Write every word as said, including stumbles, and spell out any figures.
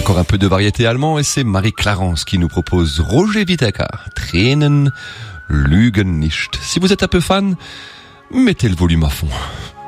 Encore un peu de variété allemand et c'est Marie Clarence qui nous propose Roger Whittaker. Tränen lügen nicht. Si vous êtes un peu fan, mettez le volume à fond.